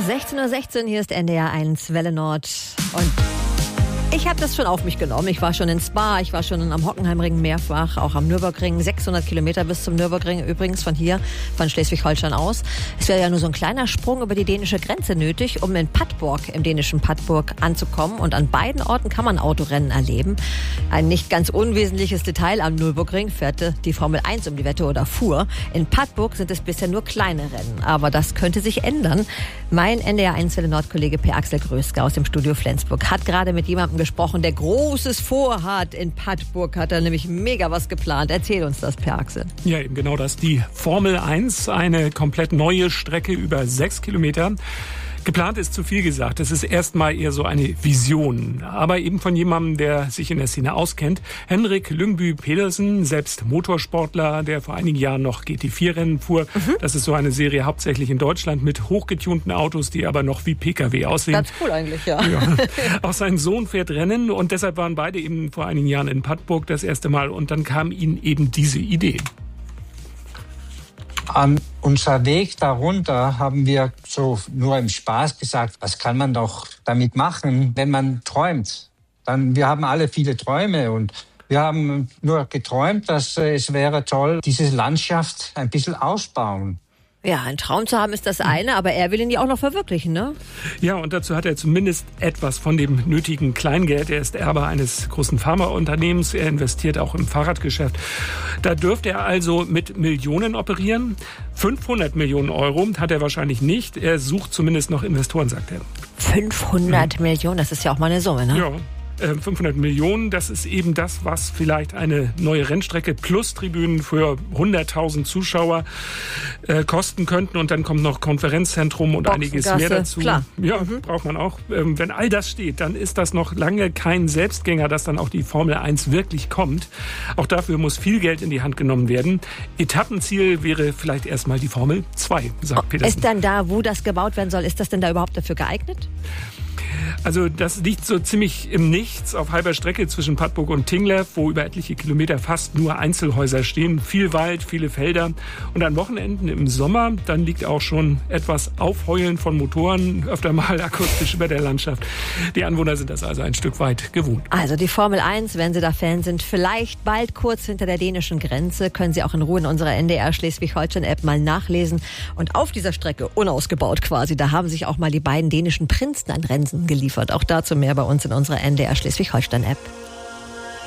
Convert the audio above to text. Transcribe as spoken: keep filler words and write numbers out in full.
sechzehn Uhr sechzehn, hier ist N D R eins Welle Nord. Und ich habe das schon auf mich genommen. Ich war schon in Spa, ich war schon am Hockenheimring mehrfach, auch am Nürburgring. sechshundert Kilometer bis zum Nürburgring übrigens von hier, von Schleswig-Holstein aus. Es wäre ja nur so ein kleiner Sprung über die dänische Grenze nötig, um in Padborg, im dänischen Padborg, anzukommen. Und an beiden Orten kann man Autorennen erleben. Ein nicht ganz unwesentliches Detail: am Nürburgring fährte die Formel eins um die Wette oder fuhr. In Padborg sind es bisher nur kleine Rennen. Aber das könnte sich ändern. Mein N D R eins Welle Nord-Kollege Per Axel Gröske aus dem Studio Flensburg hat gerade mit jemandem gesprochen, der Großes vorhat. In Padborg hat er nämlich mega was geplant. Erzähl uns das, Per Axel. Ja, eben genau das. Die Formel eins, eine komplett neue Strecke über sechs Kilometer. Geplant ist zu viel gesagt. Es ist erstmal eher so eine Vision. Aber eben von jemandem, der sich in der Szene auskennt. Henrik Lyngby Pedersen, selbst Motorsportler, der vor einigen Jahren noch G T vier Rennen fuhr. Mhm. Das ist so eine Serie hauptsächlich in Deutschland mit hochgetunten Autos, die aber noch wie P K W aussehen. Ganz cool eigentlich, ja. ja. Auch sein Sohn fährt Rennen und deshalb waren beide eben vor einigen Jahren in Padborg das erste Mal. Und dann kam ihnen eben diese Idee. An unser Weg darunter haben wir so nur im Spaß gesagt, was kann man doch damit machen, wenn man träumt. Dann, wir haben alle viele Träume und wir haben nur geträumt, dass äh, es wäre toll, diese Landschaft ein bisschen ausbauen. Ja, ein Traum zu haben ist das eine, aber er will ihn ja auch noch verwirklichen, ne? Ja, und dazu hat er zumindest etwas von dem nötigen Kleingeld. Er ist Erbe eines großen Pharmaunternehmens. Er investiert auch im Fahrradgeschäft. Da dürfte er also mit Millionen operieren. fünfhundert Millionen Euro hat er wahrscheinlich nicht. Er sucht zumindest noch Investoren, sagt er. fünfhundert mhm. Millionen, das ist ja auch mal eine Summe, ne? Ja. fünfhundert Millionen, das ist eben das, was vielleicht eine neue Rennstrecke plus Tribünen für hunderttausend Zuschauer äh, kosten könnten. Und dann kommt noch Konferenzzentrum und einiges mehr dazu. Klar. Ja, mhm. braucht man auch. Ähm, wenn all das steht, dann ist das noch lange kein Selbstgänger, dass dann auch die Formel eins wirklich kommt. Auch dafür muss viel Geld in die Hand genommen werden. Etappenziel wäre vielleicht erstmal die Formel zwei, sagt Pedersen. Ist dann da, wo das gebaut werden soll, ist das denn da überhaupt dafür geeignet? Also das liegt so ziemlich im Nichts auf halber Strecke zwischen Padborg und Tinglev, wo über etliche Kilometer fast nur Einzelhäuser stehen. Viel Wald, viele Felder. Und an Wochenenden im Sommer, dann liegt auch schon etwas Aufheulen von Motoren öfter mal akustisch über der Landschaft. Die Anwohner sind das also ein Stück weit gewohnt. Also die Formel eins, wenn Sie da Fan sind, vielleicht bald kurz hinter der dänischen Grenze, können Sie auch in Ruhe in unserer N D R Schleswig-Holstein-App mal nachlesen. Und auf dieser Strecke, unausgebaut quasi, da haben sich auch mal die beiden dänischen Prinzen an Rennen geliefert. Auch dazu mehr bei uns in unserer N D R Schleswig-Holstein-App.